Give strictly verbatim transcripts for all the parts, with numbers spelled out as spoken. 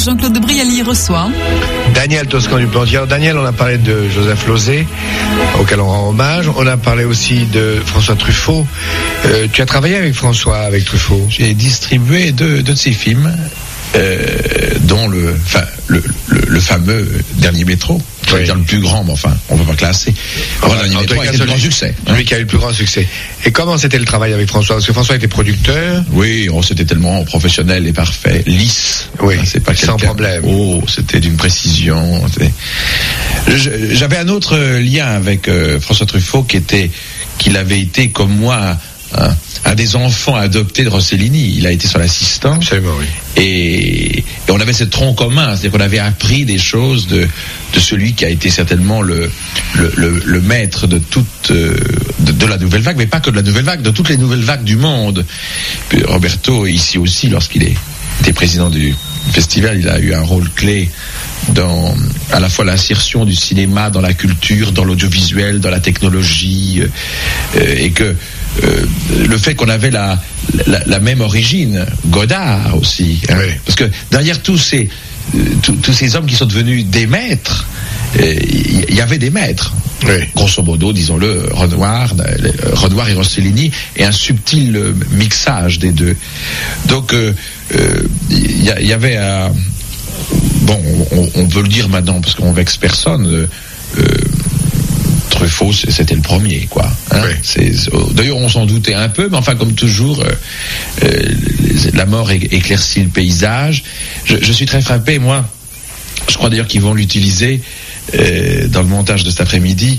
Jean-Claude de Brialy reçoit Daniel Toscan du Plantier. Daniel, on a parlé de Joseph Losey, auquel on rend hommage. On a parlé aussi de François Truffaut. Euh, tu as travaillé avec François, avec Truffaut? J'ai distribué deux, deux de ses films, euh, dont le, enfin, le, le, le fameux Dernier Métro. Je vais dire le plus grand, mais enfin, on ne peut pas classer. Enfin, le Dernier Métro a été le plus grand succès. Celui hein. qui a eu le plus grand succès. Et comment c'était le travail avec François? Parce que François était producteur. Oui, oh, c'était tellement professionnel et parfait, lisse. Oui, c'est pas sans problème. Oh, c'était d'une précision. C'était... J'avais un autre lien avec euh, François Truffaut qui était, qu'il avait été comme moi. Hein, un des enfants adoptés de Rossellini. Il a été son assistant. Absolument, oui. Et, et on avait ce tronc commun, c'est-à-dire qu'on avait appris des choses de, de celui qui a été certainement le, le, le, le maître de toute euh, de, de la nouvelle vague, mais pas que de la nouvelle vague, de toutes les nouvelles vagues du monde. Puis Roberto, ici aussi, lorsqu'il est, était président du festival, il a eu un rôle clé dans à la fois l'insertion du cinéma dans la culture, dans l'audiovisuel, dans la technologie, euh, et que Euh, le fait qu'on avait la, la, la même origine, Godard aussi, hein, oui. Parce que derrière tous ces euh, tous, tous ces hommes qui sont devenus des maîtres, il euh, y, y avait des maîtres, oui. Grosso modo, disons-le, Renoir, euh, Renoir et Rossellini, et un subtil euh, mixage des deux. Donc il euh, euh, y, y avait un, bon, on, on peut le dire maintenant parce qu'on vexe personne. Euh, euh, Truffaut, c'était le premier, quoi. Hein, oui. c'est, d'ailleurs, on s'en doutait un peu, mais enfin, comme toujours, euh, euh, la mort éclaircit le paysage. Je, je suis très frappé, moi. Je crois d'ailleurs qu'ils vont l'utiliser euh, dans le montage de cet après-midi.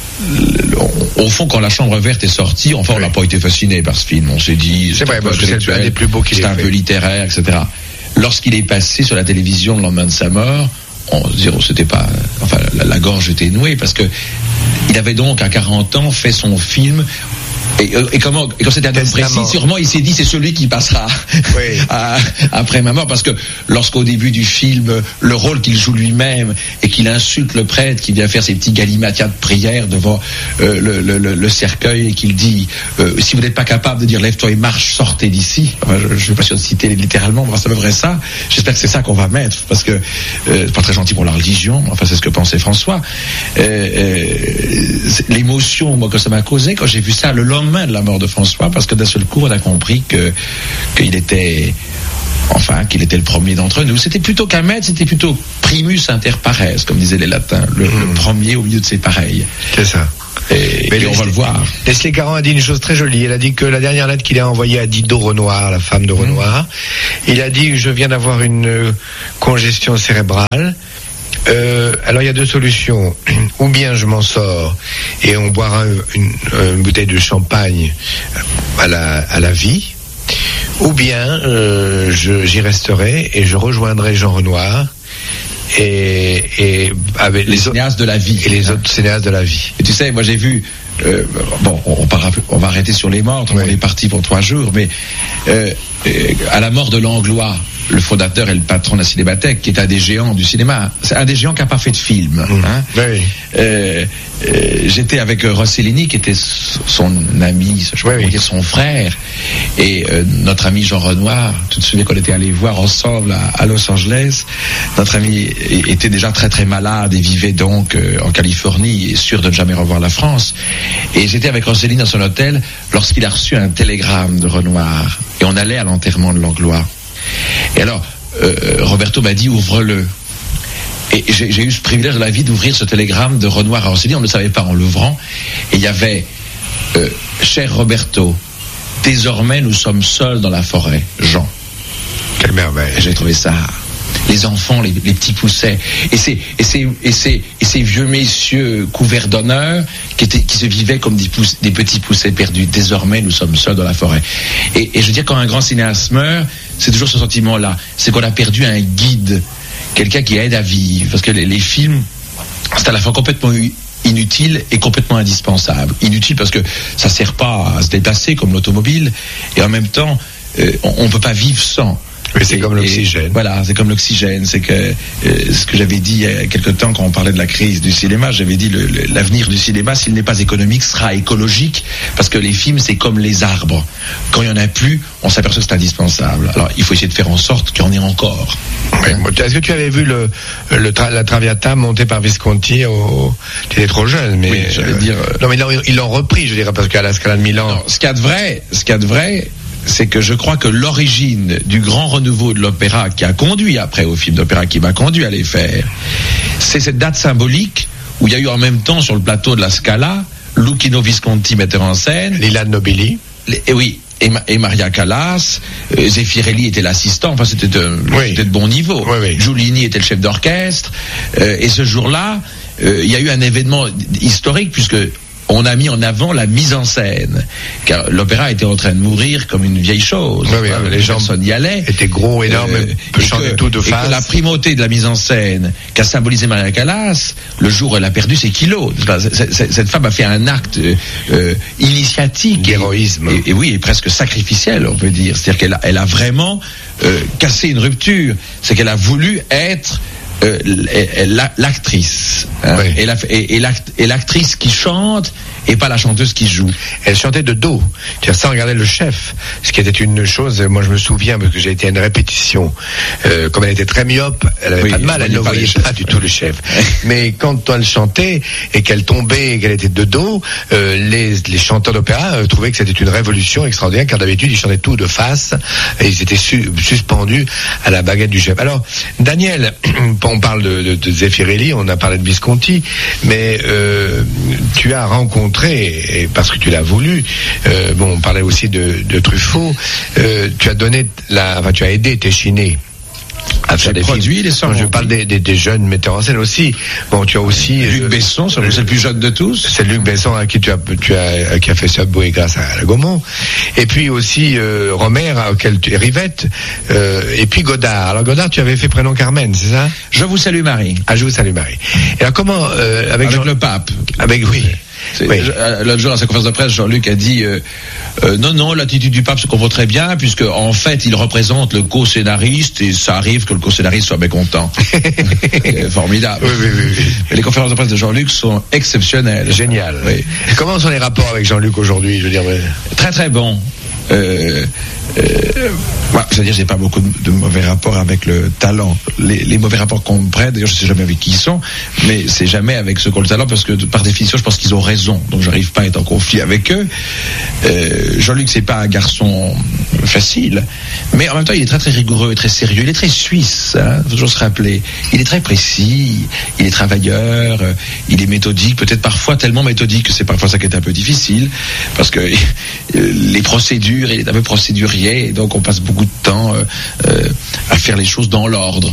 Au, au fond, quand La Chambre verte est sortie, enfin, oui. on n'a pas été fasciné par ce film. On s'est dit, c'est, c'est vrai, c'est un des plus beaux qu'il c'est un fait. peu littéraire, et cetera. Lorsqu'il est passé sur la télévision le lendemain de sa mort, on se dit, oh, c'était pas, enfin, la, la gorge était nouée parce que il avait donc à quarante ans fait son film. Et, et comment, et quand c'était un homme précis, sûrement il s'est dit c'est celui qui passera oui. à, après ma mort, parce que lorsqu'au début du film, le rôle qu'il joue lui-même et qu'il insulte le prêtre qui vient faire ses petits galimatias de prière devant euh, le, le, le, le cercueil et qu'il dit euh, si vous n'êtes pas capable de dire lève-toi et marche, sortez d'ici. Enfin, je ne suis pas sûr de citer littéralement, mais c'est à peu près ça. J'espère que c'est ça qu'on va mettre, parce que euh, c'est pas très gentil pour la religion. Enfin, c'est ce que pensait François. Euh, euh, l'émotion, moi, que ça m'a causé quand j'ai vu ça le lendemain de la mort de François, parce que d'un seul coup on a compris que qu'il était enfin qu'il était le premier d'entre nous. C'était plutôt qu'un maître, c'était plutôt primus inter pares, comme disaient les latins, le, mmh. le premier au milieu de ses pareils. C'est ça. Et, Mais et on va le voir. Leslie Caron a dit une chose très jolie. Elle a dit que la dernière lettre qu'il a envoyée à Dido Renoir, la femme de Renoir, mmh. il a dit: je viens d'avoir une euh, congestion cérébrale. Euh, alors il y a deux solutions. Ou bien je m'en sors et on boira une, une bouteille de champagne à la, à la vie, ou bien euh, je, j'y resterai et je rejoindrai Jean Renoir et, et avec les, les cinéastes de la vie et les hein. autres cinéastes de la vie. Et tu sais, moi j'ai vu euh, bon, on, part, on va arrêter sur les morts, oui. on est parti pour trois jours, mais euh, euh, à la mort de Langlois, le fondateur et le patron de la Cinémathèque, qui est un des géants du cinéma. C'est un des géants qui n'a pas fait de film. Mmh. Hein. Oui. Euh, euh, j'étais avec Rossellini, qui était son ami, je pourrais oui. dire son frère, et euh, notre ami Jean Renoir. Tu te souviens qu'on était allés voir ensemble à, à Los Angeles. Notre ami était déjà très très malade et vivait donc euh, en Californie, et sûr de ne jamais revoir la France. Et j'étais avec Rossellini dans son hôtel lorsqu'il a reçu un télégramme de Renoir, et on allait à l'enterrement de Langlois. Et alors, euh, Roberto m'a dit, ouvre-le. Et j'ai, j'ai eu ce privilège de la vie d'ouvrir ce télégramme de Renoir à Rossellini. On ne le savait pas en l'ouvrant. Et il y avait, euh, cher Roberto, désormais nous sommes seuls dans la forêt. Jean. Quelle merveille. Et j'ai trouvé ça. Les enfants, les, les petits poussets, et ces, et ces, et ces, et ces vieux messieurs couverts d'honneur qui étaient, qui se vivaient comme des, pouss, des petits poussets perdus. Désormais, nous sommes seuls dans la forêt. Et, et je veux dire, quand un grand cinéaste meurt, c'est toujours ce sentiment-là. C'est qu'on a perdu un guide, quelqu'un qui aide à vivre. Parce que les, les films, c'est à la fois complètement inutile et complètement indispensable. Inutile parce que ça sert pas à se déplacer comme l'automobile, et en même temps, euh, on ne peut pas vivre sans. Mais c'est et, comme l'oxygène. Et, voilà, c'est comme l'oxygène. C'est que euh, ce que j'avais dit il y a quelque temps quand on parlait de la crise du cinéma, j'avais dit le, le, l'avenir du cinéma, s'il n'est pas économique, sera écologique, parce que les films, c'est comme les arbres. Quand il y en a plus, on s'aperçoit que c'est indispensable. Alors, il faut essayer de faire en sorte qu'il y en ait encore. Oui. Ouais, hein. Est-ce que tu avais vu le, le tra- la Traviata montée par Visconti au... Tu étais trop jeune, mais... Oui, j'allais dire... euh, Non, mais ils l'ont, ils l'ont repris, je dirais, parce qu'à la Scala de Milan... Non, ce qu'il y a de vrai, ce qu'il y a de vrai, c'est que je crois que l'origine du grand renouveau de l'opéra qui a conduit après au film d'opéra, qui m'a conduit à les faire, c'est cette date symbolique où il y a eu en même temps sur le plateau de la Scala, Luchino Visconti metteur en scène, Lila Nobili. les- et oui, et, Ma- et Maria Callas, euh, Zeffirelli était l'assistant, enfin c'était de, Oui. c'était de bon niveau. Oui, oui. Giulini était le chef d'orchestre, euh, et ce jour-là, euh, il y a eu un événement historique puisque on a mis en avant la mise en scène, car l'opéra était en train de mourir comme une vieille chose. Oui, oui, Enfin, les gens personne n'y allait. étaient gros, énormes, Euh, peu et chantaient que- tout de et que face. la primauté de la mise en scène qu'a symbolisé Maria Callas, le jour où elle a perdu ses kilos. C'est- c'est- Cette femme a fait un acte euh, initiatique. D'héroïsme. Et, et oui, et presque sacrificiel, on peut dire. C'est-à-dire qu'elle a, elle a vraiment euh, cassé une rupture. C'est qu'elle a voulu être euh, l- l'actrice. Hein, Oui. et, la, et, et l'act- et l'actrice qui chante et pas la chanteuse qui joue. Elle chantait de dos. Tu ça regardait le chef. Ce qui était une chose, moi je me souviens, parce que j'ai été à une répétition, euh, comme elle était très myope, elle avait Oui, pas de mal, elle elle ne voyait pas voyait le pas chef. du tout le chef. Mais quand elle chantait, et qu'elle tombait, et qu'elle était de dos, euh, les, les chanteurs d'opéra euh, trouvaient que c'était une révolution extraordinaire, car d'habitude ils chantaient tout de face, et ils étaient su- suspendus à la baguette du chef. Alors, Daniel, on parle de, de, de Zeffirelli, on a parlé de Visconti, mais euh, tu as rencontré, et parce que tu l'as voulu, euh, bon, on parlait aussi de, de Truffaut, euh, tu as donné, la, enfin, tu as aidé Téchiné à faire J'ai des produit films. les sorts. Je parle des, des, des jeunes metteurs en scène aussi. Bon, tu as aussi Luc euh, Besson, c'est le plus jeune de tous. c'est Luc Besson à qui tu as, tu as qui a fait Subway grâce à la Gaumont, et puis aussi euh, Romer auquel tu Rivette, euh, et puis Godard. Alors Godard, tu avais fait Prénom Carmen, c'est ça? Je vous salue Marie. Ah, je vous salue Marie. Et alors comment euh, avec, Avec Jean- le pape. avec oui. C'est- Oui. je- euh, L'autre jour, à sa conférence de presse, Jean-Luc a dit euh, euh, non, non, l'attitude du pape se comprend très bien, puisque en fait, il représente le co-scénariste, et ça arrive que le co-scénariste soit mécontent. C'est formidable. Oui, oui, oui, oui. Mais les conférences de presse de Jean-Luc sont exceptionnelles. Génial. Oui. Comment sont les rapports avec Jean-Luc aujourd'hui? Je veux dire, ouais. Très très bon. Euh, euh, ouais, c'est-à-dire, j'ai pas beaucoup de, de mauvais rapports avec le talent. Les, les mauvais rapports qu'on me prête, d'ailleurs, je sais jamais avec qui ils sont, mais c'est jamais avec ceux qui ont le talent, parce que de- par définition, je pense qu'ils ont raison. Donc, j'arrive pas à être en conflit avec eux. Euh, Jean-Luc, c'est pas un garçon facile, mais en même temps, il est très très rigoureux, très sérieux. Il est très suisse. Hein, faut toujours se rappeler. Il est très précis. Il est travailleur. euh, Il est méthodique. Peut-être parfois tellement méthodique que c'est parfois ça qui est un peu difficile, parce que euh, les procédures, il est un peu procédurier, et donc on passe beaucoup de temps euh, euh, à faire les choses dans l'ordre.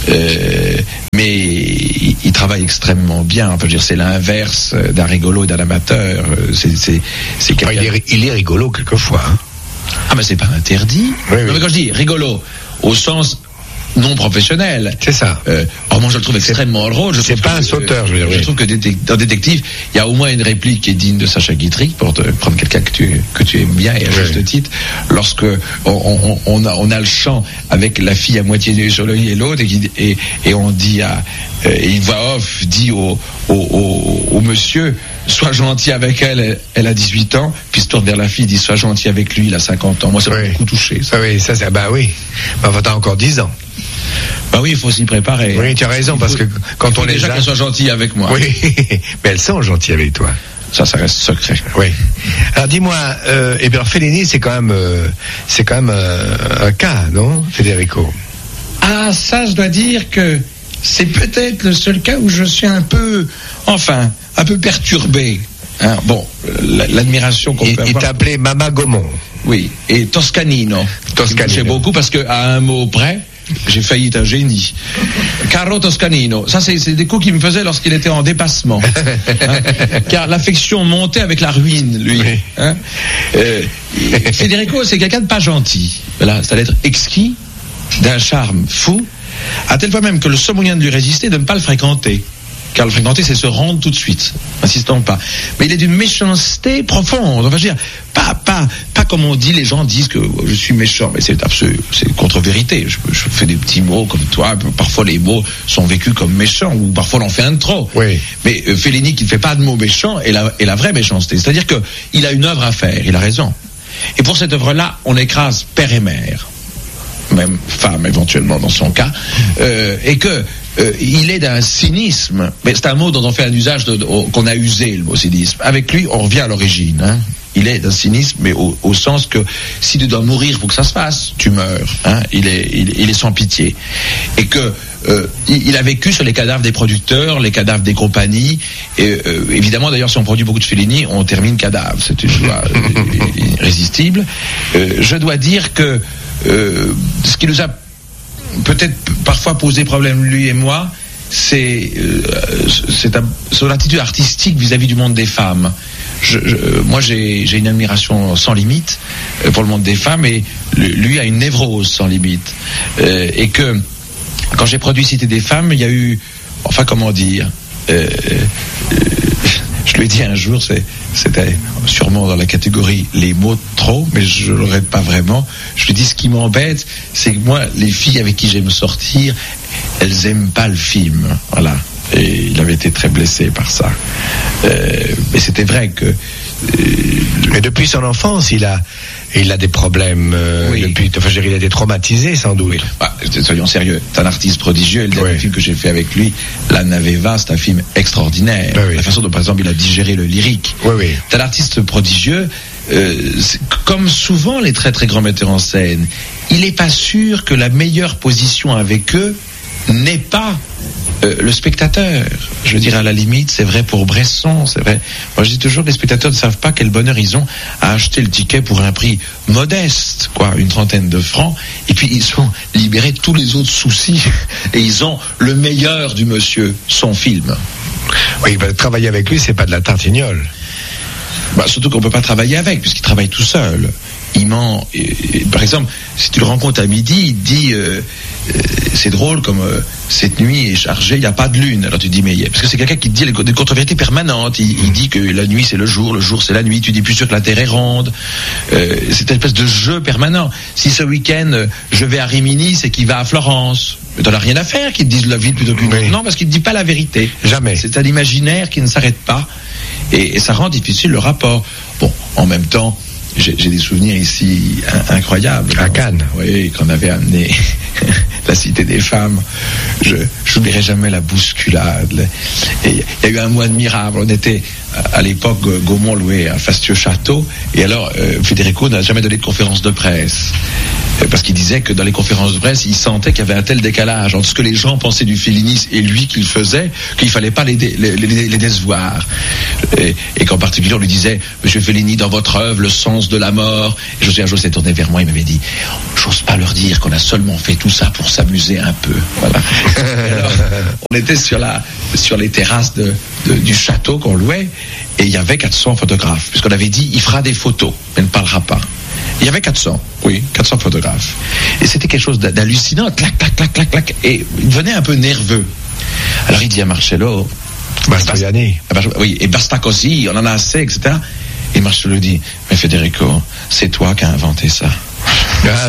Euh, mais il, il travaille extrêmement bien. Enfin, je veux dire, c'est l'inverse euh, d'un rigolo et d'un amateur. Euh, C'est, c'est, c'est Enfin, quelqu'un- il, est, il est rigolo quelquefois. Hein. Ah, mais c'est pas interdit. Oui, Non, oui. mais quand je dis rigolo, au sens non professionnel. C'est ça. Euh, alors moi je le trouve extrêmement drôle. Je c'est trouve pas que, un sauteur, euh, je veux dire, Je oui. trouve que détec- dans Détective, il y a au moins une réplique qui est digne de Sacha Guitry, pour te prendre quelqu'un que tu que tu aimes bien et à Oui. juste titre. Lorsque on, on, on a on a le chant avec la fille à moitié nue sur le lit et l'autre et, qui- et et on dit à euh, et une voix off dit au au, au, au monsieur, sois gentil avec elle, elle, elle a dix-huit ans, puis se tourne vers la fille, dit sois gentil avec lui, il a cinquante ans. Moi ça m'a Oui. beaucoup touché. Ça. Ah oui, ça, c'est, bah oui. Bah, enfin, t'as encore dix ans. Bah oui, il faut s'y préparer. Oui, tu as raison, Il parce faut- que quand il faut on est déjà jeune- qu'elle soit gentille avec moi. Oui, mais elles sont gentilles avec toi. Ça, ça reste secret. Oui. Alors dis-moi, euh, et bien alors Fellini, c'est quand même, euh, c'est quand même euh, un cas, non, Federico? Ah, ça, je dois dire que c'est peut-être le seul cas où je suis un peu, enfin, un peu perturbé. Hein, bon, la- l'admiration qu'on Il, peut il avoir. t'a appelé Mama Gaumont. Oui, et Toscanino. Toscanino. J'ai beaucoup parce que à un mot près, j'ai failli être un génie. Caro Toscanino. Ça, c'est c'est des coups qu'il me faisait lorsqu'il était en dépassement. Hein, car l'affection montait avec la ruine, lui. Oui. Hein. Euh, Federico, c'est quelqu'un de pas gentil. Voilà, c'est à l'être exquis, d'un charme fou, à tel point même que le seul moyen de lui résister est de ne pas le fréquenter. Car le fréquenter, c'est se rendre tout de suite. Insistons pas. Mais il est d'une méchanceté profonde. Enfin, je veux dire, pas, pas, pas comme on dit, les gens disent que je suis méchant. Mais c'est absolu, c'est contre-vérité. Je, je fais des petits mots comme toi. Parfois, les mots sont vécus comme méchants, ou parfois, on en fait un de trop. Oui. Mais euh, Fellini, qui ne fait pas de mots méchants, est la, est la vraie méchanceté. C'est-à-dire que il a une œuvre à faire. Il a raison. Et pour cette œuvre-là, on écrase père et mère. même femme éventuellement dans son cas, euh, et que euh, il est d'un cynisme, mais c'est un mot dont on fait un usage de, de, qu'on a usé, le mot cynisme. Avec lui, on revient à l'origine, hein. Il est d'un cynisme, mais au, au sens que si tu dois mourir pour que ça se fasse, tu meurs. Hein. Il est, il, il est sans pitié, et que euh, il, il a vécu sur les cadavres des producteurs, les cadavres des compagnies. Et euh, évidemment, d'ailleurs, si on produit beaucoup de Fellini, on termine cadavre. C'est une loi irrésistible. Euh, je dois dire que euh, ce qui nous a peut-être parfois posé problème, lui et moi, c'est, euh, c'est son attitude artistique vis-à-vis du monde des femmes. Je, je, moi, j'ai, j'ai une admiration sans limite pour le monde des femmes, et lui a une névrose sans limite. Euh, et que quand j'ai produit Cité des femmes, il y a eu, enfin, comment dire, euh, euh, je lui ai dit un jour, c'est, c'était sûrement dans la catégorie les mots de trop, mais je ne le regrette pas vraiment. Je lui ai dit, ce qui m'embête, c'est que moi, les filles avec qui j'aime sortir, elles aiment pas le film, voilà. Et il avait été très blessé par ça. Euh, mais c'était vrai que... Euh, mais depuis son enfance, il a, il a des problèmes. Euh, oui. Depuis, enfin, il a été traumatisé, sans doute. Oui. Bah, soyons sérieux. C'est un artiste prodigieux. Et le dernier oui. film que j'ai fait avec lui, La Naveva, c'est un film extraordinaire. Oui, oui. La façon dont, par exemple, il a digéré le lyrique. Oui, oui. C'est un artiste prodigieux. Euh, comme souvent les très très grands metteurs en scène, il n'est pas sûr que la meilleure position avec eux n'est pas euh, le spectateur. Je veux dire, à la limite, c'est vrai pour Bresson, c'est vrai. Moi, je dis toujours que les spectateurs ne savent pas quel bonheur ils ont à acheter le ticket pour un prix modeste, quoi, une trentaine de francs, et puis ils sont libérés de tous les autres soucis, et ils ont le meilleur du monsieur, son film. Oui, bah, travailler avec lui, c'est pas de la tartignole. Bah, surtout qu'on peut pas travailler avec, puisqu'il travaille tout seul. Il ment. Et, et, par exemple, si tu le rencontres à midi, il dit euh, euh, c'est drôle comme euh, cette nuit est chargée, il n'y a pas de lune. Alors tu dis mais parce que c'est quelqu'un qui te dit des contre-vérités permanentes. Il, mmh. il dit que la nuit c'est le jour, le jour c'est la nuit. Tu dis plus sûr que la Terre est ronde. Euh, c'est une espèce de jeu permanent. Si ce week-end euh, je vais à Rimini, c'est qu'il va à Florence. Mais t'en as rien à faire qu'il te dise la ville plutôt qu'une autre. Non, parce qu'il ne dit pas la vérité. Jamais. C'est un imaginaire qui ne s'arrête pas. Et, et ça rend difficile le rapport. Bon, en même temps, j'ai, j'ai des souvenirs ici incroyables. À Cannes. Oui, quand on avait amené la Cité des femmes, je n'oublierai jamais la bousculade. Et il y a eu un mois admirable. On était à l'époque Gaumont loué un fastueux château, et alors euh, Federico n'a jamais donné de conférence de presse. Parce qu'il disait que dans les conférences de presse, il sentait qu'il y avait un tel décalage entre ce que les gens pensaient du Fellini et lui qu'il faisait, qu'il ne fallait pas les, dé, les, les, les décevoir. Et, et qu'en particulier, on lui disait, Monsieur Fellini, dans votre œuvre, le sens de la mort. Et José Arjo s'est tourné vers moi, il m'avait dit, j'ose pas leur dire qu'on a seulement fait tout ça pour s'amuser un peu. Voilà. Alors, on était sur, la, sur les terrasses de, de, du château qu'on louait, et il y avait quatre cents photographes, puisqu'on avait dit, il fera des photos, mais ne parlera pas. Il y avait quatre cents, oui, quatre cents photographes. Et c'était quelque chose d'hallucinant, clac, clac, clac, clac, clac. Et il devenait un peu nerveux. Alors il dit à Marcello, Mastroianni. Oui, et basta così, on en a assez, et cetera. Et Marcello dit, mais Federico, c'est toi qui as inventé ça.